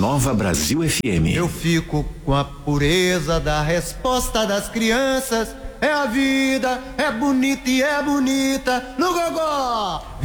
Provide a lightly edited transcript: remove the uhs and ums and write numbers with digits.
Nova Brasil FM. Eu fico com a pureza da resposta das crianças. É a vida, é bonita e é bonita no gogó.